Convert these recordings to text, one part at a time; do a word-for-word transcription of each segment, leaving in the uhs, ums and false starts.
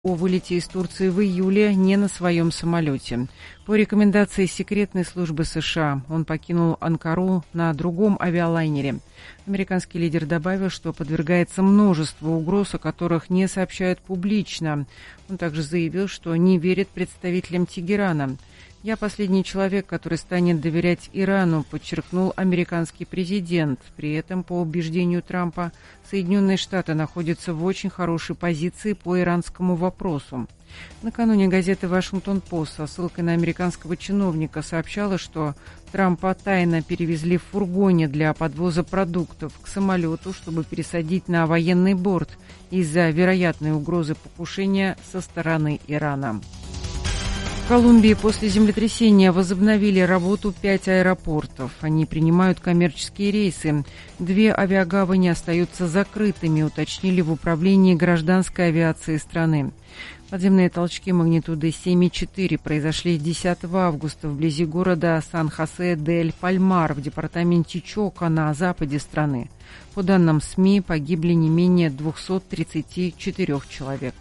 о вылете из Турции в июле не на своем самолете. По рекомендации секретной службы США он покинул Анкару на другом авиалайнере. Американский лидер добавил, что подвергается множеству угроз, о которых не сообщают публично. Он также заявил, что не верит представителям Тегерана. «Я последний человек, который станет доверять Ирану», подчеркнул американский президент. При этом, по убеждению Трампа, Соединенные Штаты находятся в очень хорошей позиции по иранскому вопросу. Накануне газета «Вашингтон-Пост» со ссылкой на американского чиновника сообщала, что Трампа тайно перевезли в фургоне для подвоза продуктов к самолету, чтобы пересадить на военный борт из-за вероятной угрозы покушения со стороны Ирана. В Колумбии после землетрясения возобновили работу пять аэропортов. Они принимают коммерческие рейсы. Две авиагавани остаются закрытыми, уточнили в управлении гражданской авиации страны. Подземные толчки магнитудой семь и четыре произошли десятого августа вблизи города Сан-Хосе-дель-Пальмар в департаменте Чоко на западе страны. По данным СМИ, погибли не менее двести тридцать четыре человек.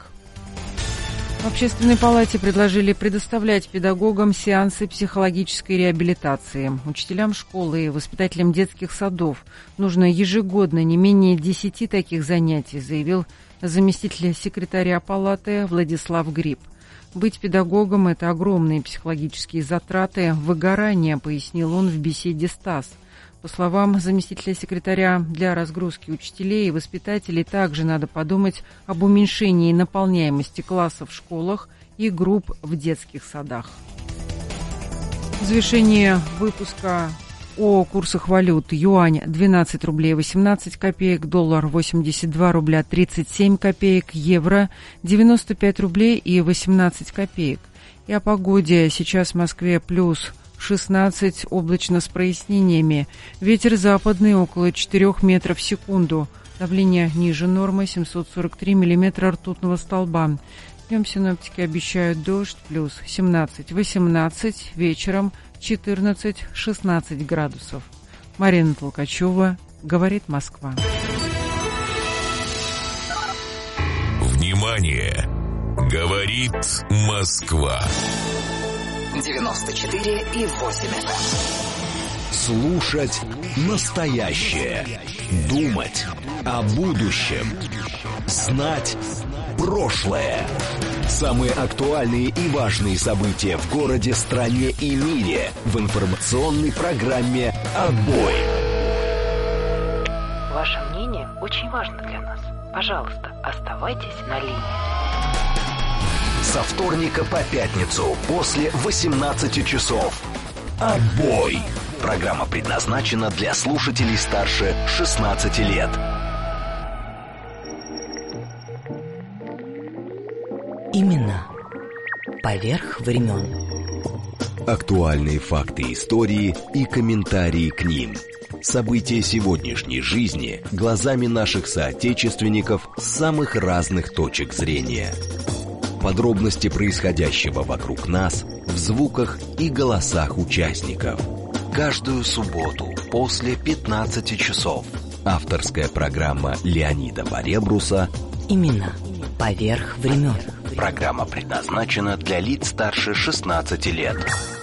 В Общественной палате предложили предоставлять педагогам сеансы психологической реабилитации. Учителям школы и воспитателям детских садов нужно ежегодно не менее десяти таких занятий, заявил заместитель секретаря палаты Владислав Гриб. Быть педагогом – это огромные психологические затраты, выгорание, пояснил он в беседе с ТАСС. По словам заместителя секретаря, для разгрузки учителей и воспитателей также надо подумать об уменьшении наполняемости классов в школах и групп в детских садах. Завершение выпуска о курсах валют. Юань двенадцать рублей восемнадцать копеек, доллар восемьдесят два рубля тридцать семь копеек, евро девяносто пять рублей и восемнадцать копеек. И о погоде. Сейчас в Москве плюс шестнадцать, облачно с прояснениями. Ветер западный около четырёх метров в секунду. Давление ниже нормы семьсот сорок три миллиметра ртутного столба. Днем синоптики обещают дождь плюс семнадцать-восемнадцать, вечером четырнадцать-шестнадцать градусов. Марина Толкачева, говорит Москва. Внимание! Говорит Москва. девяносто четыре и восемь эф эм. Слушать настоящее. Думать о будущем. Знать прошлое. Самые актуальные и важные события в городе, стране и мире в информационной программе «Отбой». Ваше мнение очень важно для нас. Пожалуйста, оставайтесь на линии. Со вторника по пятницу после восемнадцати часов. «Отбой». Программа предназначена для слушателей старше шестнадцати лет. Имена поверх времен. Актуальные факты истории и комментарии к ним. События сегодняшней жизни глазами наших соотечественников с самых разных точек зрения. Подробности происходящего вокруг нас в звуках и голосах участников. Каждую субботу после пятнадцати часов. Авторская программа Леонида Баребруса «Имена поверх времен». Программа предназначена для лиц старше шестнадцати лет.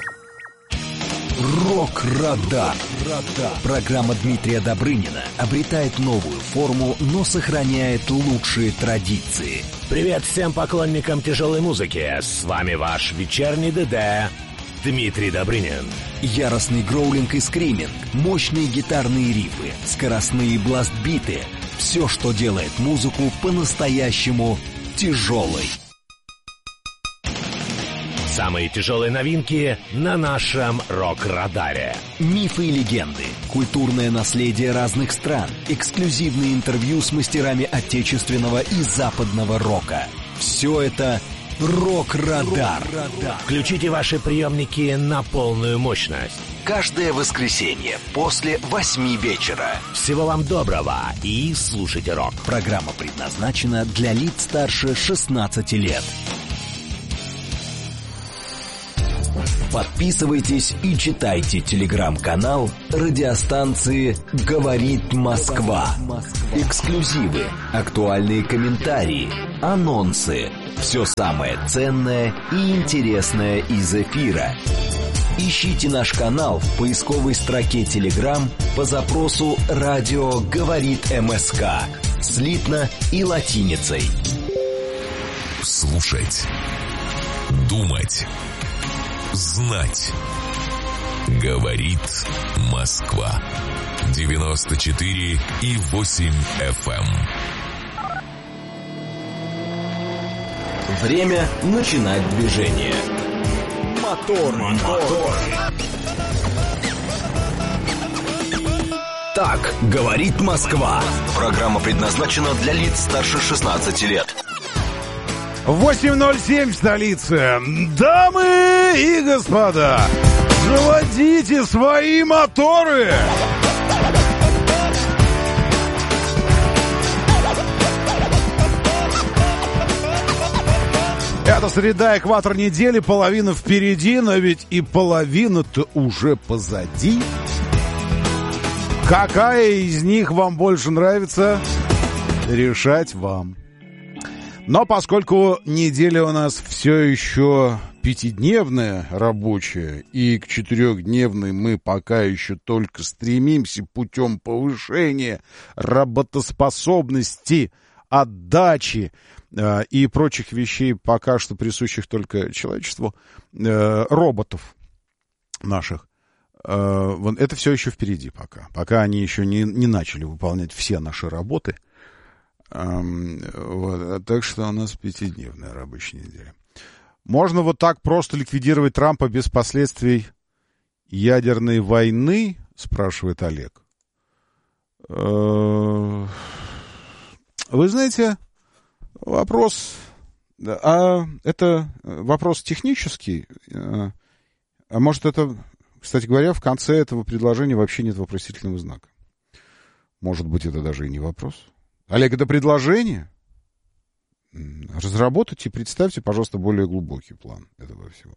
Рок-радар. Программа Дмитрия Добрынина обретает новую форму, но сохраняет лучшие традиции. Привет всем поклонникам тяжелой музыки. С вами ваш вечерний ДД Дмитрий Добрынин. Яростный гроулинг и скриминг, мощные гитарные рифы, скоростные бластбиты. Все, что делает музыку по-настоящему тяжелой. Самые тяжелые новинки на нашем рок-радаре. Мифы и легенды, культурное наследие разных стран, эксклюзивные интервью с мастерами отечественного и западного рока. Все это «Рок-радар». Включите ваши приемники на полную мощность. Каждое воскресенье после восьми вечера. Всего вам доброго и слушайте рок. Программа предназначена для лиц старше шестнадцати лет. Подписывайтесь и читайте телеграм-канал радиостанции «Говорит Москва». Эксклюзивы, актуальные комментарии, анонсы. Все самое ценное и интересное из эфира. Ищите наш канал в поисковой строке Telegram по запросу «Радио говорит МСК» слитно и латиницей. Слушать, думать, знать. Говорит Москва. девяносто четыре и восемь эф эм. Время начинать движение. Мотор, мотор. Так говорит Москва. Программа предназначена для лиц старше шестнадцати лет. восемь ноль семь в столице. Дамы и господа, заводите свои моторы. Это среда, экватор недели, половина впереди, но ведь и половина-то уже позади. Какая из них вам больше нравится, решать вам. Но поскольку неделя у нас все еще пятидневная рабочая, и к четырехдневной мы пока еще только стремимся путем повышения работоспособности, отдачи э, и прочих вещей, пока что присущих только человечеству, э, роботов наших, э, вот это все еще впереди пока. Пока они еще не, не начали выполнять все наши работы. Вот, так что у нас пятидневная рабочая неделя. Можно вот так просто ликвидировать Трампа без последствий ядерной войны, спрашивает Олег. Вы знаете, вопрос, а это вопрос технический, а может это, кстати говоря, в конце этого предложения вообще нет вопросительного знака. Может быть, это даже и не вопрос. Олег, это предложение? Разработайте и представьте, пожалуйста, более глубокий план этого всего.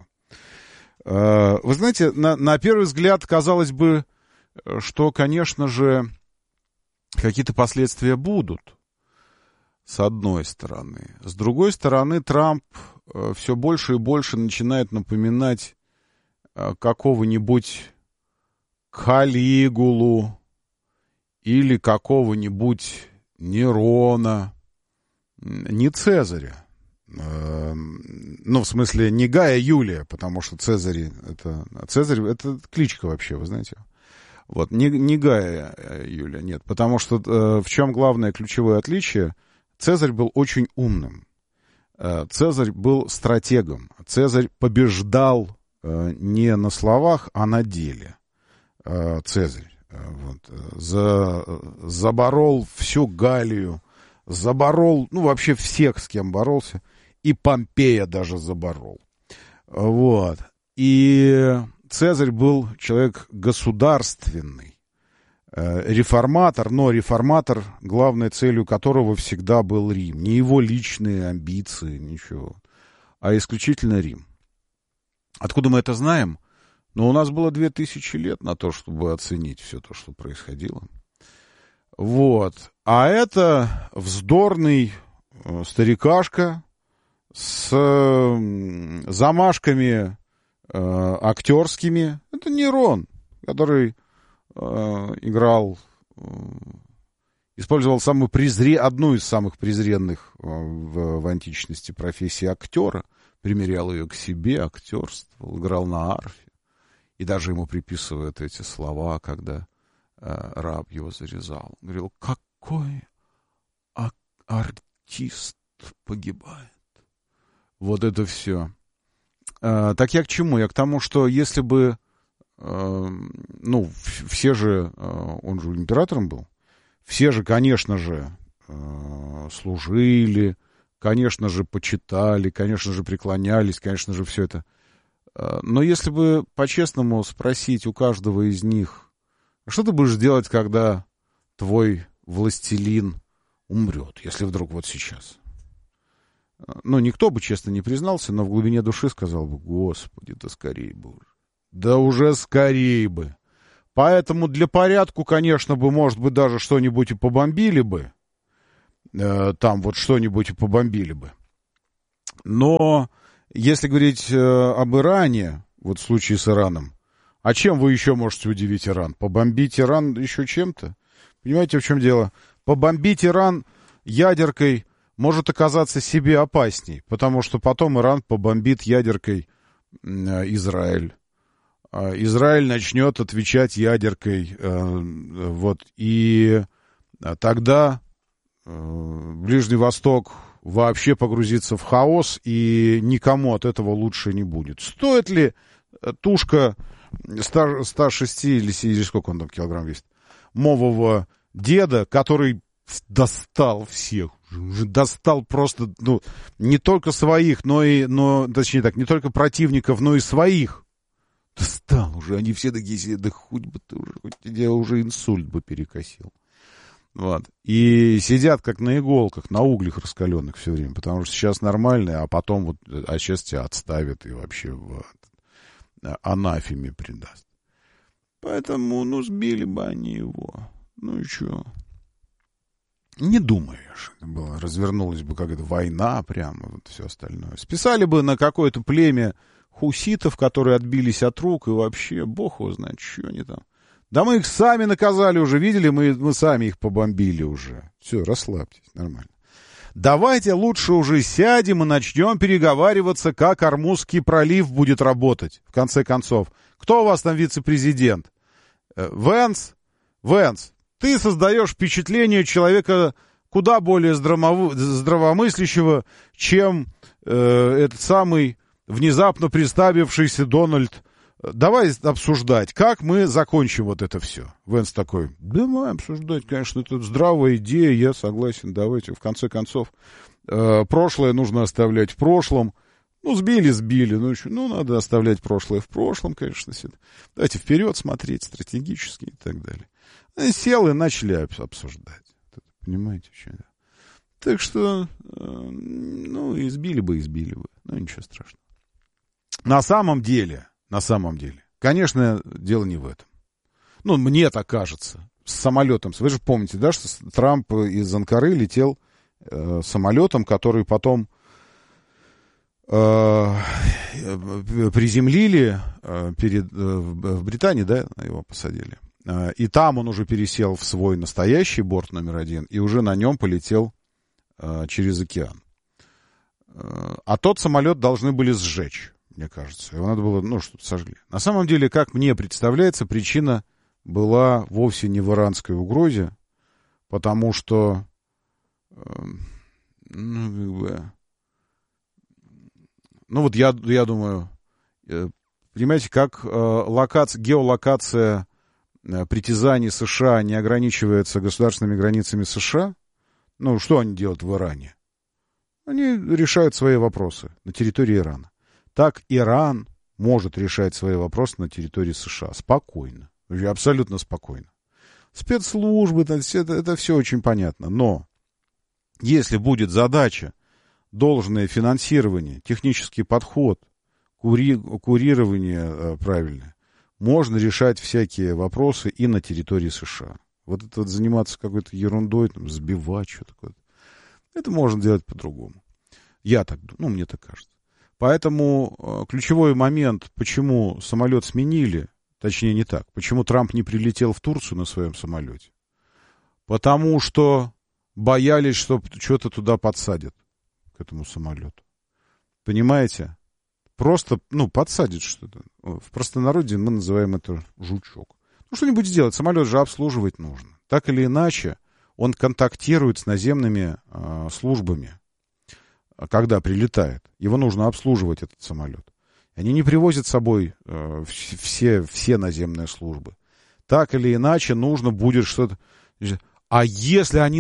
Вы знаете, на, на первый взгляд казалось бы, что, конечно же, какие-то последствия будут, с одной стороны. С другой стороны, Трамп все больше и больше начинает напоминать какого-нибудь Калигулу или какого-нибудь Нерона, не Цезаря. Ну, в смысле, не Гая Юлия, потому что Цезарь это, Цезарь это кличка вообще, вы знаете. Вот, не, не Гая Юлия, нет. Потому что в чем главное ключевое отличие? Цезарь был очень умным. Цезарь был стратегом. Цезарь побеждал не на словах, а на деле. Цезарь. Вот, за, заборол всю Галлию, заборол, ну, вообще всех, с кем боролся, и Помпея даже заборол. Вот. И Цезарь был человек государственный, э, реформатор, но реформатор, главной целью которого всегда был Рим. Не его личные амбиции, ничего, а исключительно Рим. Откуда мы это знаем? Но у нас было две тысячи лет на то, чтобы оценить все то, что происходило. Вот. А это вздорный э, старикашка с э, замашками э, актерскими. Это Нерон, который э, играл, э, использовал самую презре... одну из самых презренных э, в, в античности профессий актера. Примерял ее к себе, актерствовал, играл на арфе. И даже ему приписывают эти слова, когда э, раб его зарезал. Говорил, какой а- артист погибает. Вот это все. Э, так я к чему? Я к тому, что если бы, э, ну, все же, э, он же императором был, все же, конечно же, э, служили, конечно же, почитали, конечно же, преклонялись, конечно же, все это. Но если бы по-честному спросить у каждого из них, что ты будешь делать, когда твой властелин умрет, если вдруг вот сейчас? ну, никто бы честно не признался, но в глубине души сказал бы: Господи, да скорее бы уже. Да уже скорее бы. Поэтому для порядку, конечно, бы, может быть, даже что-нибудь и побомбили бы. Э, там вот что-нибудь и побомбили бы. Но если говорить э, об Иране, вот в случае с Ираном, а чем вы еще можете удивить Иран? Побомбить Иран еще чем-то? Понимаете, в чем дело? Побомбить Иран ядеркой может оказаться себе опасней, потому что потом Иран побомбит ядеркой э, Израиль. Э, Израиль начнет отвечать ядеркой. Э, вот, и тогда э, Ближний Восток вообще погрузится в хаос, и никому от этого лучше не будет. Стоит ли тушка ста шести или, или сколько он там килограмм весит, мового деда, который достал всех, уже достал просто, ну, не только своих, но и, но, точнее так, не только противников, но и своих. Достал уже, они все такие сидят, да хоть бы ты уже, хоть я уже инсульт бы перекосил. Вот. И сидят как на иголках, на углях раскаленных все время, потому что сейчас нормально, а потом вот, а сейчас тебя отставят и вообще в анафеме предаст. Поэтому, ну, сбили бы они его. Ну и что? Не думаешь, было, развернулась бы какая-то война прямо, вот все остальное. Списали бы на какое-то племя хуситов, которые отбились от рук, и вообще, бог его знает, что они там. Да мы их сами наказали уже, видели, мы, мы сами их побомбили уже. Все, расслабьтесь, нормально. Давайте лучше уже сядем и начнем переговариваться, как Ормузский пролив будет работать, в конце концов. Кто у вас там вице-президент? Венс? Венс, ты создаешь впечатление человека куда более здравомов... здравомыслящего, чем э, этот самый внезапно представившийся Дональд. Давай обсуждать, как мы закончим вот это все. Венс такой: давай обсуждать, конечно, это здравая идея, я согласен, давайте, в конце концов, э, прошлое нужно оставлять в прошлом. Ну, сбили, сбили, ну, еще, ну, надо оставлять прошлое в прошлом, конечно. Давайте вперед смотреть стратегически и так далее. И сел и начали обсуждать. Понимаете, что? Так что, э, ну, избили бы, избили бы, ну, ничего страшного. На самом деле... На самом деле. Конечно, дело не в этом. Ну, мне так кажется. С самолетом. Вы же помните, да, что Трамп из Анкары летел э, самолетом, который потом э, приземлили э, перед, э, в Британии, да, его посадили. Э, и там он уже пересел в свой настоящий борт номер один и уже на нем полетел э, через океан. Э, а тот самолет должны были сжечь. Мне кажется. Его надо было, ну, что-то сожгли. На самом деле, как мне представляется, причина была вовсе не в иранской угрозе, потому что, э, ну, как бы, ну, вот я, я думаю, э, понимаете, как э, локация, геолокация э, притязаний США не ограничивается государственными границами США, ну, что они делают в Иране? Они решают свои вопросы на территории Ирана. Так Иран может решать свои вопросы на территории США. Спокойно. Абсолютно спокойно. Спецслужбы, это, это, это все очень понятно. Но если будет задача, должное финансирование, технический подход, кури, курирование э, правильное, можно решать всякие вопросы и на территории США. Вот это вот заниматься какой-то ерундой, там, сбивать что-то такое, это можно делать по-другому. Я так думаю, ну, мне так кажется. Поэтому э, ключевой момент, почему самолет сменили, точнее не так, почему Трамп не прилетел в Турцию на своем самолете, потому что боялись, что что-то туда подсадят, к этому самолету. Понимаете? Просто, ну, подсадят что-то. В простонародье мы называем это жучок. Ну, что-нибудь сделать, самолет же обслуживать нужно. Так или иначе, он контактирует с наземными э, службами. Когда прилетает, его нужно обслуживать, этот самолет. Они не привозят с собой э, все, все наземные службы. Так или иначе, нужно будет что-то... А если они нам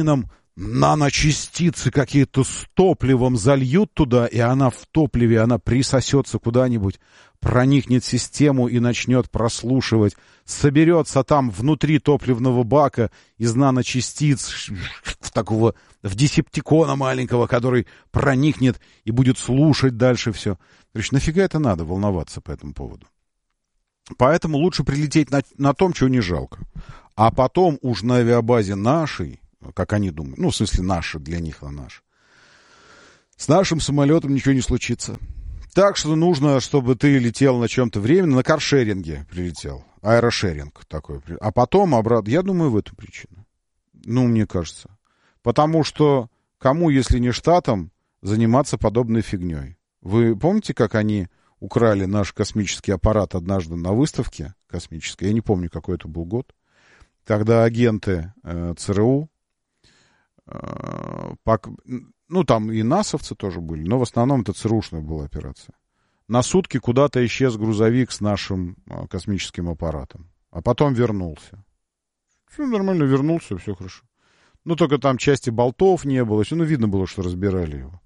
наночастицы какие-то с топливом зальют туда, и она в топливе, она присосется куда-нибудь, проникнет в систему и начнет прослушивать. Соберется там внутри топливного бака из наночастиц в такого, в десептикона маленького, который проникнет и будет слушать дальше все. Короче, нафига это надо волноваться по этому поводу? Поэтому лучше прилететь на, на том, чего не жалко. А потом уж на авиабазе нашей, как они думают, ну, в смысле, наши, для них, а наш. С нашим самолетом ничего не случится. Так что нужно, чтобы ты летел на чем-то временно, на каршеринге прилетел. Аэрошеринг такой. А потом обратно. Я думаю, в этом причина. Ну, мне кажется. Потому что кому, если не штатам, заниматься подобной фигней? Вы помните, как они украли наш космический аппарат однажды на выставке космической? Я не помню, какой это был год. Когда агенты э, ЦРУ, э, пок... ну, там и насовцы тоже были, но в основном это ЦРУшная была операция. На сутки куда-то исчез грузовик с нашим э, космическим аппаратом. А потом вернулся. Все нормально, вернулся, все хорошо. Ну, только там части болтов не было. Все, ну, видно было, что разбирали его.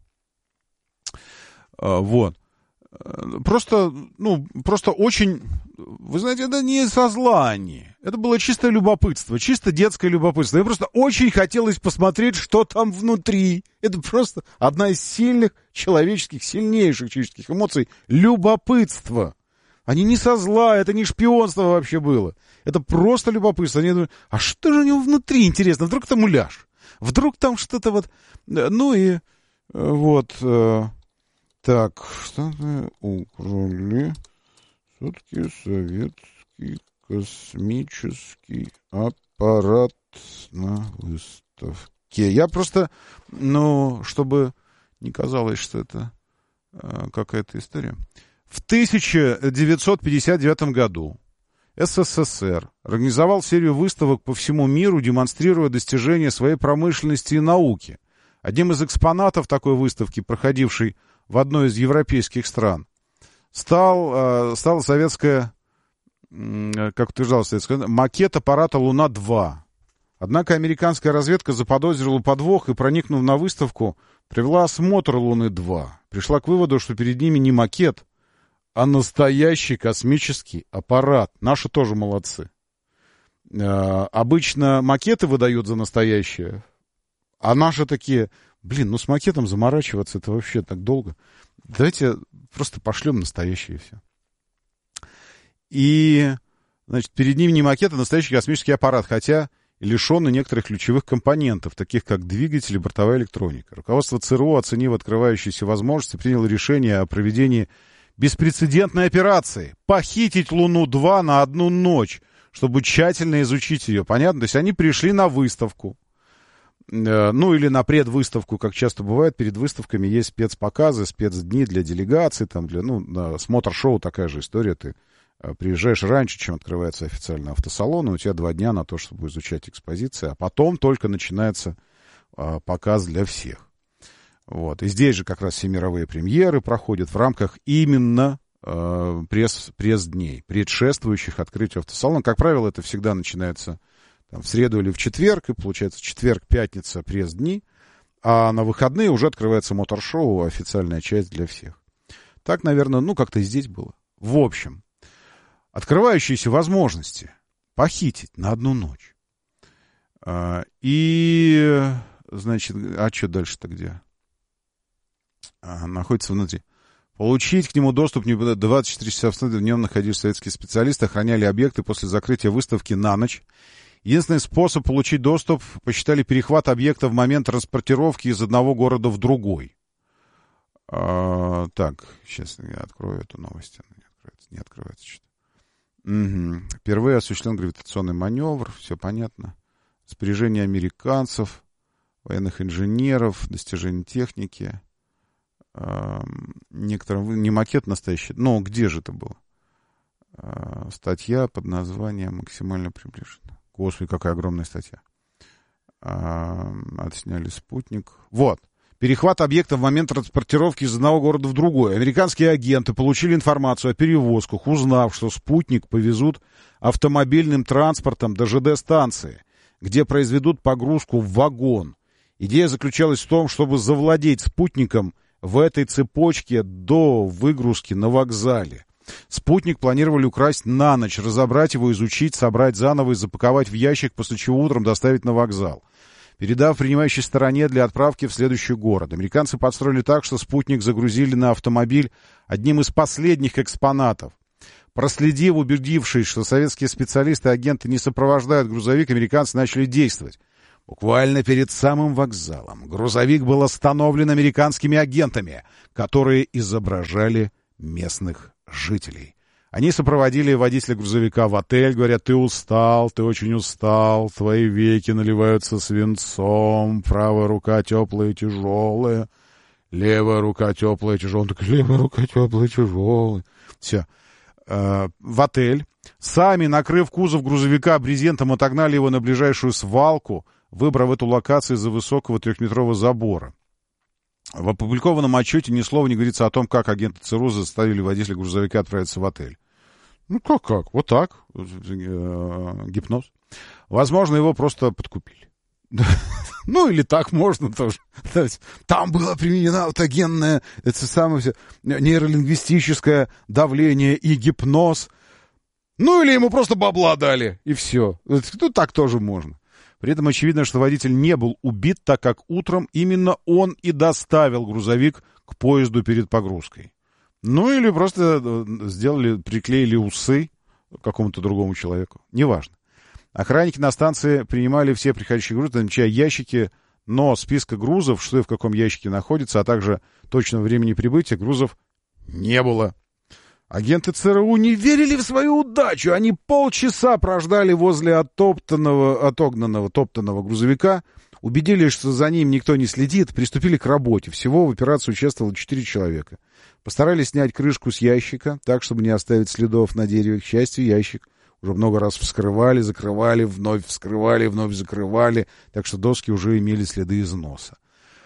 А, вот. Просто, ну, просто очень... Вы знаете, это не со зла они. Это было чисто любопытство, чисто детское любопытство. Мне просто очень хотелось посмотреть, что там внутри. Это просто одна из сильных человеческих, сильнейших человеческих эмоций. Любопытство. Они не со зла, это не шпионство вообще было. Это просто любопытство. Они думают, а что же у него внутри, интересно? Вдруг там муляж? Вдруг там что-то вот... Ну и вот... Так, что-то украли. Все-таки советский космический аппарат на выставке. Я просто, ну, чтобы не казалось, что это э, какая-то история. В тысяча девятьсот пятьдесят девятом году СССР организовал серию выставок по всему миру, демонстрируя достижения своей промышленности и науки. Одним из экспонатов такой выставки, проходившей в одной из европейских стран, стал, э, стала советская, э, как утверждалось, советская, макет аппарата «Луна-два». Однако американская разведка заподозрила подвох и, проникнув на выставку, провела осмотр Луны-два. Пришла к выводу, что перед ними не макет, а настоящий космический аппарат. Наши тоже молодцы. Э, обычно макеты выдают за настоящие, а наши такие... Блин, ну с макетом заморачиваться, это вообще так долго. Давайте просто пошлем настоящее все. И, значит, перед ним не макет, а настоящий космический аппарат, хотя лишенный некоторых ключевых компонентов, таких как двигатель и бортовая электроника. Руководство ЦРУ, оценив открывающиеся возможности, приняло решение о проведении беспрецедентной операции. Похитить Луну-два на одну ночь, чтобы тщательно изучить ее. Понятно? То есть они пришли на выставку. Ну, или на предвыставку, как часто бывает, перед выставками есть спецпоказы, спецдни для делегаций, там, для, ну, смотр-шоу, такая же история. Ты приезжаешь раньше, чем открывается официально автосалон, и у тебя два дня на то, чтобы изучать экспозиции, а потом только начинается а, показ для всех. Вот. И здесь же как раз все мировые премьеры проходят в рамках именно а, пресс, пресс-дней, предшествующих открытию автосалона. Как правило, это всегда начинается... в среду или в четверг, и получается четверг, пятница, пресс-дни, а на выходные уже открывается мотор-шоу, официальная часть для всех. Так, наверное, ну, как-то и здесь было. В общем, открывающиеся возможности похитить на одну ночь. И, значит, а что дальше-то где? А, находится внутри. Получить к нему доступ не двадцать четыре часа в днем находились советские специалисты, охраняли объекты после закрытия выставки на ночь. Единственный способ получить доступ посчитали перехват объекта в момент транспортировки из одного города в другой. А, так, сейчас я открою эту новость. Она не откроется, не открывается что-то. Угу. Впервые осуществлен гравитационный маневр, все понятно. Распоряжение американцев, военных инженеров, достижения техники. А, некоторым, не макет настоящий, но где же это было? А, статья под названием «Максимально приближенно». Господи, какая огромная статья. А, отсняли спутник. Вот. Перехват объекта в момент транспортировки из одного города в другой. Американские агенты получили информацию о перевозках, узнав, что спутник повезут автомобильным транспортом до ЖД-станции, где произведут погрузку в вагон Идея заключалась в том, чтобы завладеть спутником в этой цепочке до выгрузки на вокзале. Спутник планировали украсть на ночь, разобрать его, изучить, собрать заново и запаковать в ящик, после чего утром доставить на вокзал, передав принимающей стороне для отправки в следующий город. Американцы подстроили так, что спутник загрузили на автомобиль одним из последних экспонатов. Проследив, убедившись, что советские специалисты и агенты не сопровождают грузовик, американцы начали действовать. Буквально перед самым вокзалом грузовик был остановлен американскими агентами, которые изображали местных жителей. Они сопроводили водителя грузовика в отель, говорят: ты устал, ты очень устал, твои веки наливаются свинцом, правая рука теплая и тяжелая, левая рука теплая и тяжелая. Он такой: левая рука теплая и тяжелая. Все. Э, в отель. Сами, накрыв кузов грузовика брезентом, отогнали его на ближайшую свалку, выбрав эту локацию из-за высокого трехметрового забора. В опубликованном отчете ни слова не говорится о том, как агенты ЦРУ заставили водителя грузовика отправиться в отель. Ну, как-как? Вот так. Гипноз. Возможно, его просто подкупили. Ну, или так можно тоже. Там было применено аутогенное, это самое нейролингвистическое давление и гипноз. Ну, или ему просто бабла дали, и все. Ну, так тоже можно. При этом очевидно, что водитель не был убит, так как утром именно он и доставил грузовик к поезду перед погрузкой. Ну, или просто сделали, приклеили усы какому-то другому человеку. Неважно. Охранники на станции принимали все приходящие грузы, отмечая ящики, но списка грузов, что и в каком ящике находится, а также точного времени прибытия грузов не было. Агенты ЦРУ не верили в свою удачу. Они полчаса прождали возле оттоптанного, отогнанного, топтанного грузовика, убедились, что за ним никто не следит, приступили к работе. Всего в операции участвовало четыре человека. Постарались снять крышку с ящика, так, чтобы не оставить следов на дереве. К счастью, ящик уже много раз вскрывали, закрывали, вновь вскрывали, вновь закрывали, так что доски уже имели следы износа.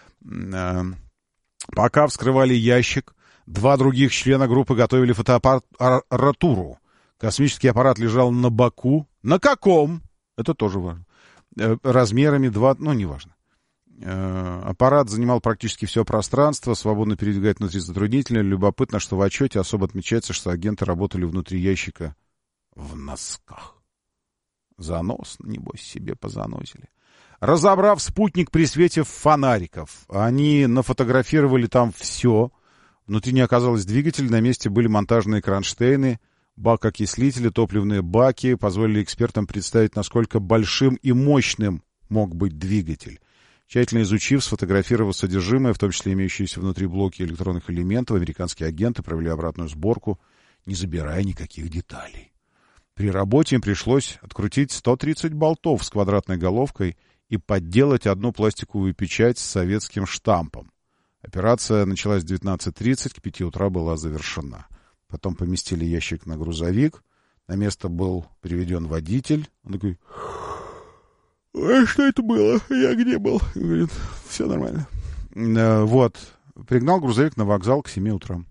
Пока вскрывали ящик, два других члена группы готовили фотоаппаратуру. Космический аппарат лежал на боку. На каком? Это тоже важно. Размерами два... Ну, неважно. Аппарат занимал практически все пространство, свободно передвигать внутри затруднительно. Любопытно, что в отчете особо отмечается, что агенты работали внутри ящика в носках. Занос, небось, себе позаносили. Разобрав спутник при свете фонариков, они нафотографировали там все. Внутри не оказалось двигателя, на месте были монтажные кронштейны, бак-окислители, топливные баки, позволили экспертам представить, насколько большим и мощным мог быть двигатель. Тщательно изучив, сфотографировав содержимое, в том числе имеющиеся внутри блоки электронных элементов, американские агенты провели обратную сборку, не забирая никаких деталей. При работе им пришлось открутить сто тридцать болтов с квадратной головкой и подделать одну пластиковую печать с советским штампом. Операция началась в девятнадцать тридцать, к пяти утра была завершена. Потом поместили ящик на грузовик. На место был приведен водитель. Он такой: а что это было? Я где был? Он говорит: все нормально. Вот. Пригнал грузовик на вокзал к семи утра.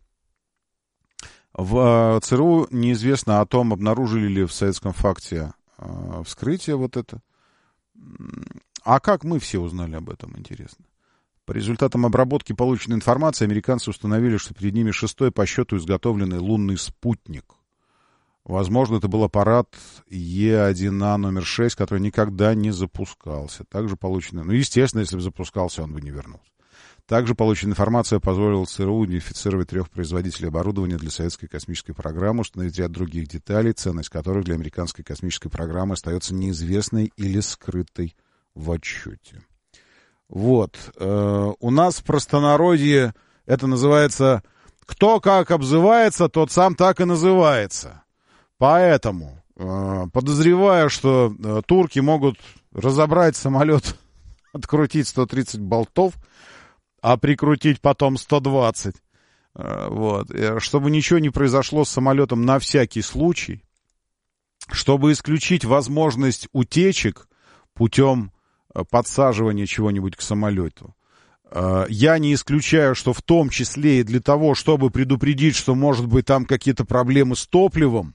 В ЦРУ неизвестно о том, обнаружили ли в советском факте вскрытие вот это. А как мы все узнали об этом, интересно? По результатам обработки полученной информации американцы установили, что перед ними шестой по счету изготовленный лунный спутник. Возможно, это был аппарат Е один А номер шесть, который никогда не запускался. Также полученная... Ну, естественно, если бы запускался, он бы не вернулся. Также полученная информация позволила ЦРУ идентифицировать трех производителей оборудования для советской космической программы, установить ряд других деталей, ценность которых для американской космической программы остается неизвестной или скрытой в отчете. Вот. Э, у нас в простонародье это называется «кто как обзывается, тот сам так и называется». Поэтому, э, подозревая, что э, турки могут разобрать самолет, открутить сто тридцать болтов, а прикрутить потом сто двадцать, э, вот, э, чтобы ничего не произошло с самолетом на всякий случай, чтобы исключить возможность утечек путем подсаживания чего-нибудь к самолету. Я не исключаю, что в том числе и для того, чтобы предупредить, что, может быть, там какие-то проблемы с топливом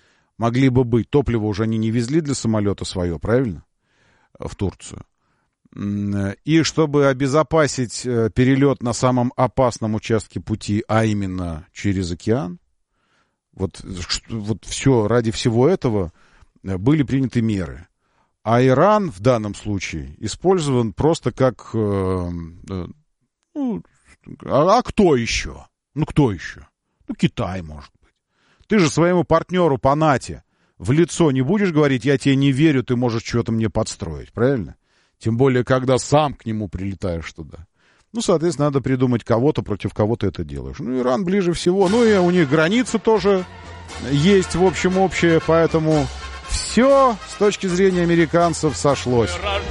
могли бы быть. Топливо уже они не везли для самолета свое, правильно? В Турцию. И чтобы обезопасить перелет на самом опасном участке пути, а именно через океан, вот, вот все, ради всего этого были приняты меры. А Иран в данном случае использован просто как... Э, э, ну, а, а кто еще? Ну, кто еще? Ну, Китай, может быть. Ты же своему партнеру по НАТО в лицо не будешь говорить, я тебе не верю, ты можешь что-то мне подстроить, правильно? Тем более, когда сам к нему прилетаешь туда. Ну, соответственно, надо придумать кого-то, против кого ты это делаешь. Ну, Иран ближе всего. Ну, и у них границы тоже есть, в общем, общее. Поэтому все с точки зрения американцев сошлось.